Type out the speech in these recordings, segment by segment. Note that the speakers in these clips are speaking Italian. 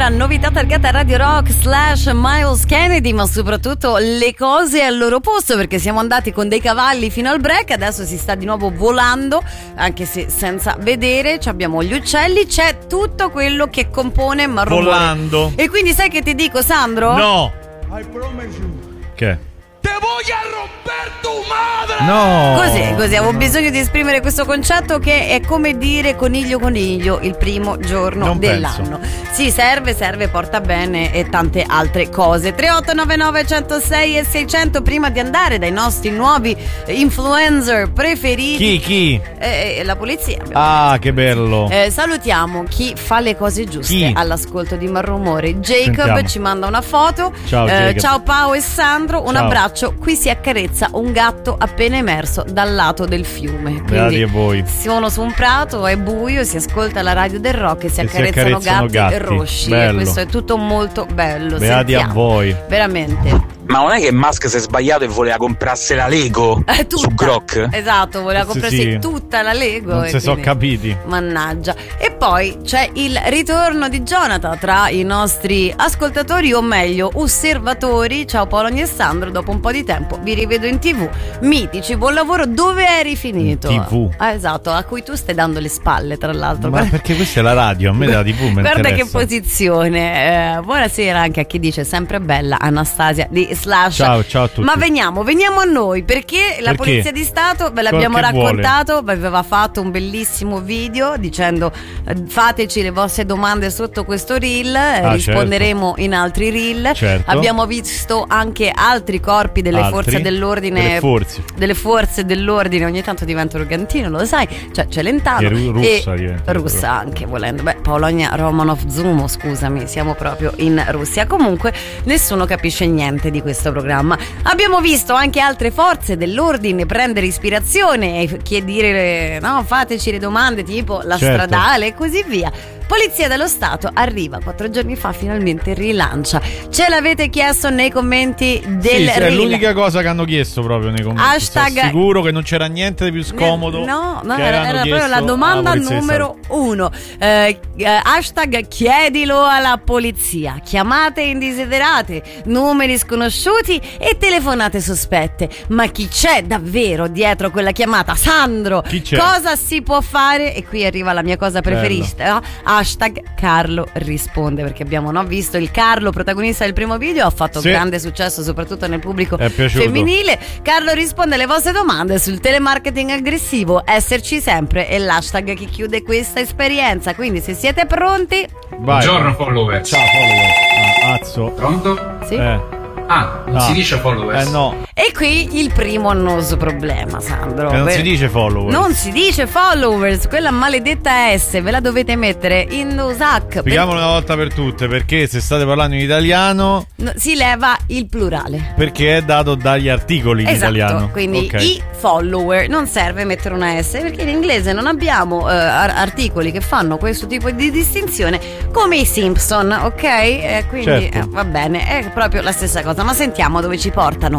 ora novità targata Radio Rock / Miles Kennedy, ma soprattutto le cose al loro posto, perché siamo andati con dei cavalli fino al break, adesso si sta di nuovo volando, anche se senza vedere. Abbiamo gli uccelli, c'è tutto quello che compone Marrone. Volando. E quindi sai che ti dico, Sandro? No. I promise you. Che? Te voy a romper tu madre! No. Così, avevo bisogno di esprimere questo concetto che è come dire coniglio coniglio il primo giorno Non dell'anno. Sì, serve, porta bene e tante altre cose. 3899 106 e 600 prima di andare dai nostri nuovi influencer preferiti. Chi? La polizia. Ah, che bello. Salutiamo chi fa le cose giuste all'ascolto di Marrumore. Jacob Sentiamo. ci manda una foto. Ciao, Jacob. Ciao Pao e Sandro, un Ciao. abbraccio. Qui si accarezza un gatto appena emerso dal lato del fiume. Beati a voi. Sono su un prato, è buio, si ascolta la radio del rock e si accarezzano gatti rossi. Bello. E questo è tutto molto bello. Beati Sentiamo. a voi. Veramente. Ma non è che Musk si è sbagliato e voleva comprarsi la Lego su Grok? Esatto, voleva comprarsi sì. tutta la Lego. Non e si sono quindi- capiti. Mannaggia. E poi c'è il ritorno di Jonathan tra i nostri ascoltatori, o meglio osservatori. Ciao Paolo e Sandro, dopo un po' di tempo vi rivedo in TV. Mitici, buon lavoro. Dove eri finito? In TV. Esatto, a cui tu stai dando le spalle, tra l'altro. Ma perché questa è la radio, a me della TV mi Guarda interessa. che posizione. Buonasera anche a chi dice sempre bella Anastasia di Slash. Ciao a tutti. Ma veniamo a noi, perché la Polizia di Stato ve l'abbiamo Quel che raccontato, vi aveva fatto un bellissimo video dicendo fateci le vostre domande sotto questo reel, risponderemo in altri reel. Certo. Abbiamo visto anche altri corpi delle forze dell'ordine, delle forze dell'ordine, ogni tanto diventa argentino, lo sai, cioè Celentano russa anche volendo. Polonia Romanov Zumo, scusami, siamo proprio in Russia. Comunque nessuno capisce niente di questo programma. Abbiamo visto anche altre forze dell'ordine prendere ispirazione e chiedere fateci le domande tipo la stradale e così via. Polizia dello Stato arriva 4 giorni fa, finalmente rilancia. Ce l'avete chiesto nei commenti del è reel. l'unica cosa che hanno chiesto proprio nei commenti. Hashtag- Sono sicuro che non c'era niente di più scomodo. No, che era proprio la domanda numero 1. Hashtag chiedilo alla polizia. Chiamate indesiderate, numeri sconosciuti e telefonate sospette. Ma chi c'è davvero dietro quella chiamata? Sandro, Chi c'è? cosa si può fare? E qui arriva la mia cosa preferita. Hashtag Carlo risponde, perché abbiamo visto il Carlo protagonista del primo video, ha fatto grande successo soprattutto nel pubblico femminile. Carlo risponde alle vostre domande sul telemarketing aggressivo, esserci sempre, e l'hashtag che chiude questa esperienza. Quindi se siete pronti, vai. Buongiorno follower. Ciao follower. Azzo. Pronto? sì. Non si dice followers. No. E qui il primo annoso problema, Sandro. Che non si dice followers. Non si dice followers, quella maledetta S ve la dovete mettere in USAC. Spieghiamolo una volta per tutte, perché se state parlando in italiano si leva il plurale. perché è dato dagli articoli in italiano. Quindi i follower, non serve mettere una S, perché in inglese non abbiamo articoli che fanno questo tipo di distinzione come i Simpson, ok? Quindi va bene, è proprio la stessa cosa. Ma sentiamo dove ci portano.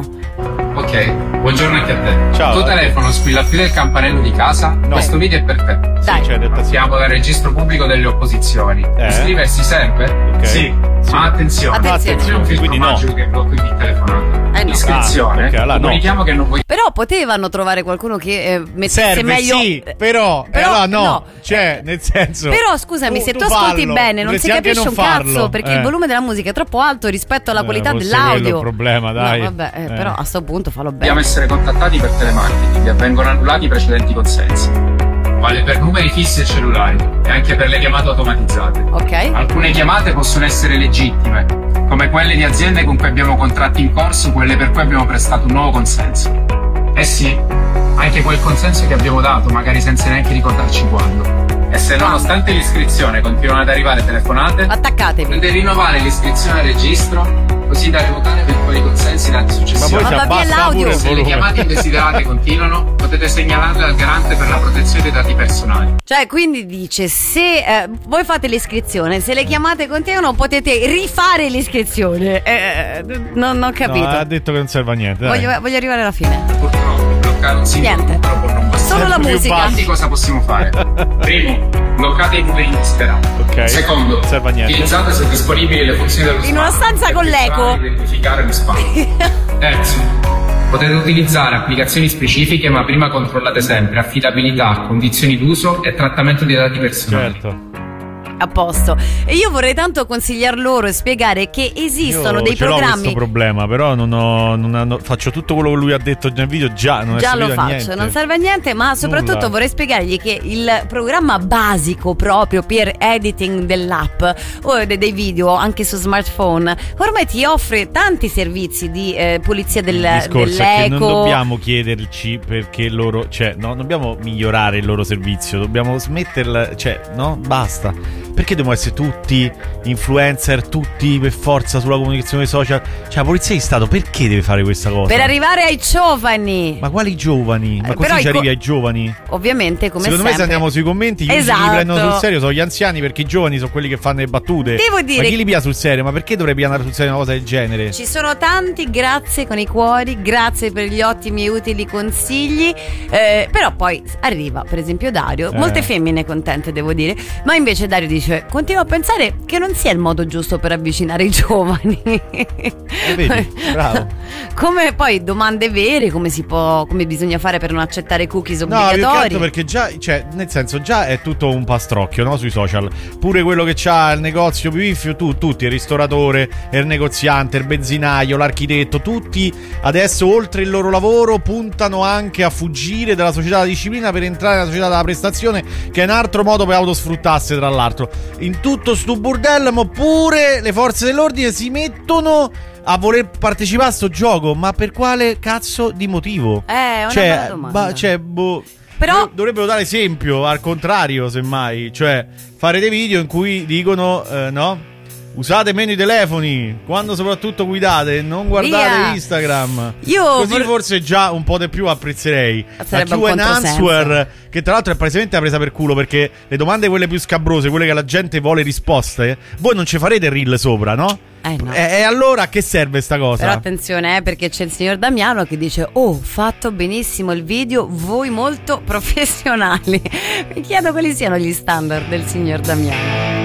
Ok, buongiorno anche a te. Ciao. Il tuo telefono squilla più del campanello di casa? No. Questo video è per te. Dai. Siamo dal registro pubblico delle opposizioni. Iscriversi serve? Ok. Sì. Ma attenzione, c'è un filtro Quindi no. magico che blocca ogni telefonato. No. Iscrizione. Comunichiamo che non vuoi. Però potevano trovare qualcuno che mettesse Serve, meglio. sì, però no. Cioè, nel senso. Però scusami, se tu ascolti fallo. bene non si Dovresti anche capisce un non farlo. cazzo, perché il volume della musica è troppo alto rispetto alla qualità forse dell'audio. quello è il problema, dai. No, vabbè, però a sto punto fallo bene. Dobbiamo essere contattati per telemarketing e vengono annullati i precedenti consensi. Vale per numeri fissi e cellulari e anche per le chiamate automatizzate. Ok. Alcune chiamate possono essere legittime, come quelle di aziende con cui abbiamo contratti in corso, quelle per cui abbiamo prestato un nuovo consenso. Eh sì, anche quel consenso che abbiamo dato, magari senza neanche ricordarci quando. E se nonostante l'iscrizione continuano ad arrivare telefonate, attaccatevi. potete rinnovare l'iscrizione al registro, così da revocare eventuali consensi dati successivamente. Ma poi si abbassa pure il Se le volume. chiamate indesiderate continuano, potete segnalarle al garante per la protezione dei dati personali. Cioè, quindi dice, se voi fate l'iscrizione, se le chiamate continuano, potete rifare l'iscrizione. Non ho capito. No, ha detto che non serve a niente. Dai. Voglio arrivare alla fine. Purtroppo bloccare un sito Niente. purtroppo non basta. Solo la musica. Quindi cosa possiamo fare? Primo, bloccate in play Instagram. Ok. Secondo, utilizzate se disponibili le funzioni dello in una stanza con l'eco. Verificare lo spam. Terzo, potete utilizzare applicazioni specifiche, ma prima controllate sempre affidabilità, condizioni d'uso e trattamento dei dati personali. Certo. A posto. E io vorrei tanto consigliar loro e spiegare che esistono dei programmi. Io ho questo problema, però non faccio tutto quello che lui ha detto nel video, non lo faccio, niente. Non serve a niente, ma soprattutto vorrei spiegargli che il programma basico proprio per editing dell'app o dei video anche su smartphone ormai ti offre tanti servizi di pulizia dell'eco. È che non dobbiamo chiederci perché loro, non dobbiamo migliorare il loro servizio, dobbiamo smetterla, basta. Perché dobbiamo essere tutti influencer, tutti per forza sulla comunicazione social? La polizia di Stato perché deve fare questa cosa? Per arrivare ai giovani. Ma quali giovani? Ma così ci arrivi ai giovani? Ovviamente, come secondo sempre. me se andiamo sui commenti gli li prendono sul serio sono gli anziani, perché i giovani sono quelli che fanno le battute. Devo dire, ma chi li pia sul serio? Ma perché dovrei pianare sul serio una cosa del genere? Ci sono tanti, grazie con i cuori, grazie per gli ottimi e utili consigli, però poi arriva per esempio Dario, molte femmine contente devo dire, ma invece Dario dice: continuo a pensare che non sia il modo giusto per avvicinare i giovani. Vedi, bravo. Come poi domande vere, come bisogna fare per non accettare cookies obbligatori. No, più che altro perché già, nel senso, già è tutto un pastrocchio, no? Sui social. Pure quello che c'ha il negozio più piffio, tutti, il ristoratore, il negoziante, il benzinaio, l'architetto, tutti adesso oltre il loro lavoro puntano anche a fuggire dalla società della disciplina per entrare nella società della prestazione, che è un altro modo per autosfruttarsi, tra l'altro. In tutto sto bordello, ma pure le forze dell'ordine si mettono a voler partecipare a sto gioco. Ma per quale cazzo di motivo? È una bella domanda. Però dovrebbero dare esempio, al contrario, semmai. Fare dei video in cui dicono no? Usate meno i telefoni quando soprattutto guidate, non guardate Instagram. Così forse già un po' di più apprezzerei. La Q&A, che tra l'altro è palesemente presa per culo, perché le domande quelle più scabrose, quelle che la gente vuole risposte, voi non ci farete reel sopra, no? No. E allora a che serve sta cosa? Però attenzione, perché c'è il signor Damiano che dice: fatto benissimo il video, voi molto professionali. Mi chiedo quali siano gli standard del signor Damiano.